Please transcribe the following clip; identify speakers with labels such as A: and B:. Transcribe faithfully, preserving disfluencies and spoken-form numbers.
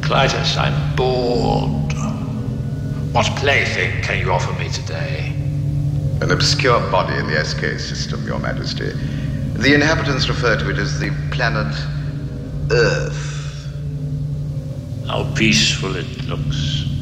A: Clytus, I'm bored. What plaything can you offer me today?
B: An obscure body in the S K system, Your Majesty. The inhabitants refer to it as the planet Earth.
A: How peaceful it looks.